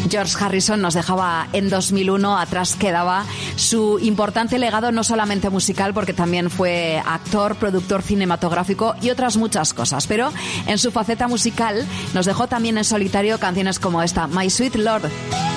George Harrison nos dejaba en 2001, atrás quedaba su importante legado no solamente musical, porque también fue actor, productor cinematográfico y otras muchas cosas, pero en su faceta musical nos dejó también en solitario canciones como esta, My Sweet Lord.